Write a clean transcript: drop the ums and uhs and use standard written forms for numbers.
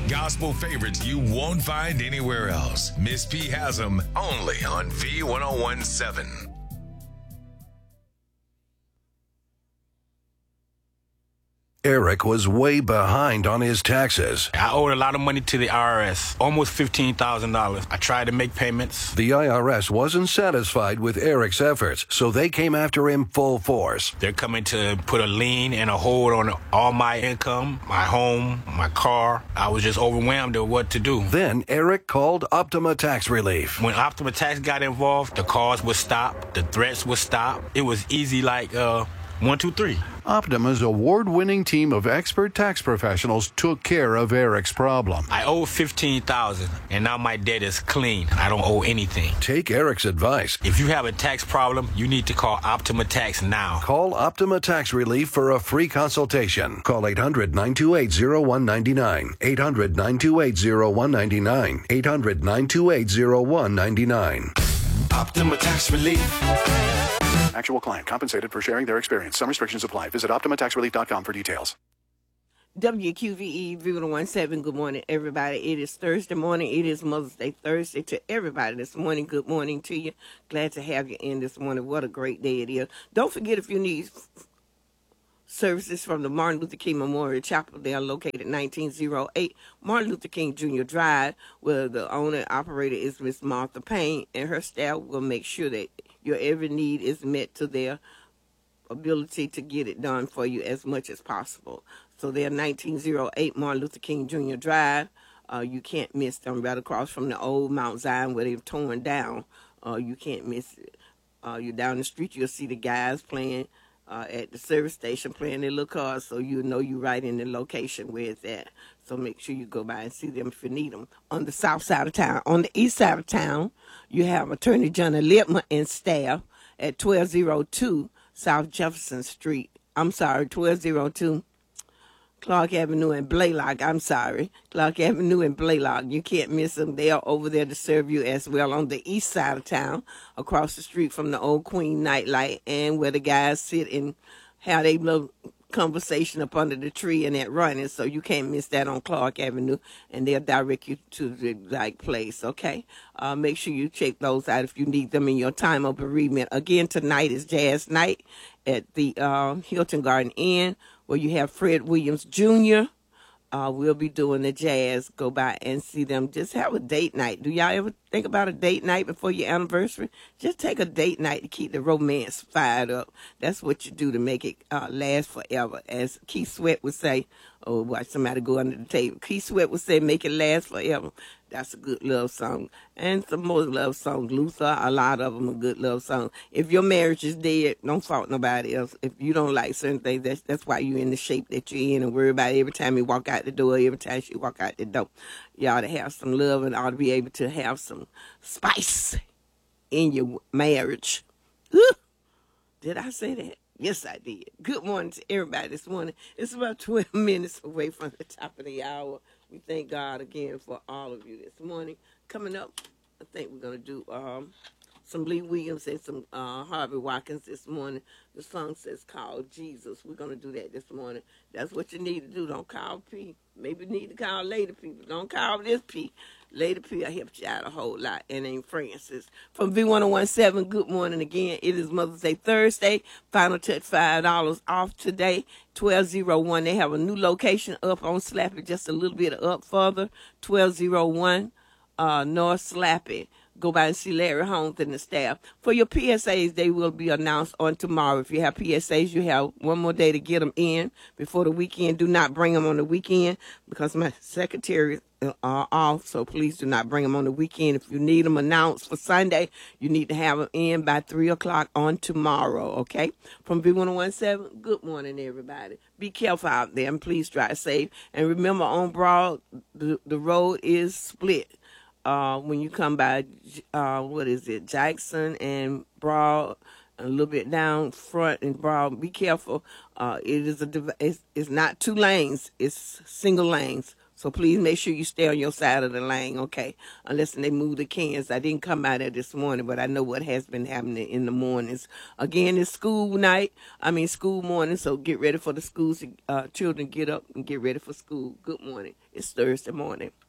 Gospel favorites you won't find anywhere else. Miss P has them only on V1017. Eric was way behind on his taxes. I owed a lot of money to the IRS, almost $15,000. I tried to make payments. The IRS wasn't satisfied with Eric's efforts, so they came after him full force. They're coming to put a lien and a hold on all my income, my home, my car. I was just overwhelmed at what to do. Then Eric called Optima Tax Relief. When Optima Tax got involved, the calls would stop, the threats would stop. It was easy like 1, 2, 3. Optima's award-winning team of expert tax professionals took care of Eric's problem. I owed $15,000, and now my debt is clean. I don't owe anything. Take Eric's advice. If you have a tax problem, you need to call Optima Tax now. Call Optima Tax Relief for a free consultation. Call 800-928-0199. 800-928-0199. 800-928-0199. Optima Tax Relief. Actual client compensated for sharing their experience. Some restrictions apply. Visit OptimaTaxRelief.com for details. WQVE V1017. Good morning, everybody. It is Thursday morning. It is Mother's Day Thursday to everybody this morning. Good morning to you. Glad to have you in this morning. What a great day it is. Don't forget, if you need services from the Martin Luther King Memorial Chapel, they are located at 1908 Martin Luther King Jr. Drive, where the owner and operator is Miss Martha Payne, and her staff will make sure that your every need is met to their ability to get it done for you as much as possible. So they're 1908 Martin Luther King Jr. Drive. You can't miss them, right across from the old Mount Zion where they've torn down. You can't miss it. You're down the street, you'll see the guys playing at the service station, playing their little cars, so you know you're right in the location where it's at. So make sure you go by and see them if you need them. On the south side of town. On the east side of town, you have Attorney Johnny Littman and staff at 1202 South Jefferson Street. 1202 Clark Avenue and Blaylock. Clark Avenue and Blaylock. You can't miss them. They are over there to serve you as well on the east side of town, across the street from the Old Queen Nightlight, and where the guys sit and have their little conversation up under the tree and that running. So you can't miss that on Clark Avenue, and they'll direct you to the right place, okay? Make sure you check those out if you need them in your time of bereavement. Again, tonight is Jazz Night at the Hilton Garden Inn, where you have Fred Williams Jr. We'll be doing the jazz. Go by and see them. Just have a date night. Do y'all ever think about a date night before your anniversary? Just take a date night to keep the romance fired up. That's what you do to make it last forever. As Keith Sweat would say, oh, watch somebody go under the table. Keith Sweat would say, make it last forever. That's a good love song. And some more love songs. Luther, a lot of them are good love songs. If your marriage is dead, don't fault nobody else. If you don't like certain things, that's why you're in the shape that you're in, and worry about it every time you walk out the door, every time you walk out the door. You ought to have some love and ought to be able to have some spice in your marriage. Ooh, did I say that? Yes, I did. Good morning to everybody this morning. It's about 12 minutes away from the top of the hour. We thank God again for all of you this morning. Coming up, I think we're going to do some Lee Williams and some Harvey Watkins this morning. The song says, Call Jesus. We're going to do that this morning. That's what you need to do. Don't call P. Maybe you need to call Lady P, but don't call this P. Lady P, I helped you out a whole lot. And ain't Francis. From V1017, good morning again. It is Mother's Day Thursday. Final touch, $5 off today. 1201. They have a new location up on Slappy, just a little bit up further. 1201 North Slappy. Go by and see Larry Holmes and the staff. For your PSAs, they will be announced on tomorrow. If you have PSAs, you have one more day to get them in before the weekend. Do not bring them on the weekend because my secretary are off, so please do not bring them on the weekend. If you need them announced for Sunday, you need to have them in by 3 o'clock on tomorrow, okay? From V1017, good morning, everybody. Be careful out there, and please drive safe. And remember, on Broad, the road is split. When you come by, Jackson and Broad, a little bit down front and Broad, be careful. It's not 2 lanes, it's single lanes So please make sure you stay on your side of the lane, okay? Unless they move the cans. I didn't come out there this morning, but I know what has been happening in the mornings. Again, it's school morning, so get ready for the schools. Children get up and get ready for school. Good morning. It's Thursday morning.